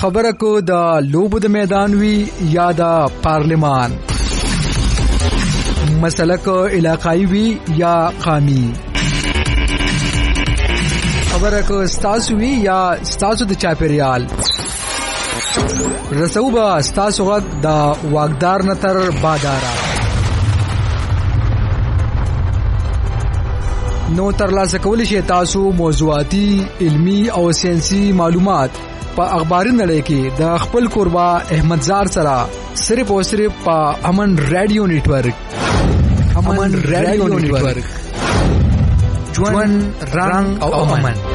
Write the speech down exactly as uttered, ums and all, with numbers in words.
خبره کو د لوبو د میدان وی یا د پارلمان، مسله کو علاقائی وی یا قومي، خبره کو ستاسو وی یا ستاسو د چاپیریال. رسو با ستاسو غږ د واګدار نتر بادارا. نو ترلاسه کولی شئ تاسو موضوعاتي، علمی او ساينسي معلومات په اخباري نړۍ کې د خپل قربا احمدزار سره صرف او صرف په امن رادیو نیټورک. امن رادیو نیټورک، ژوند رنگ او امن.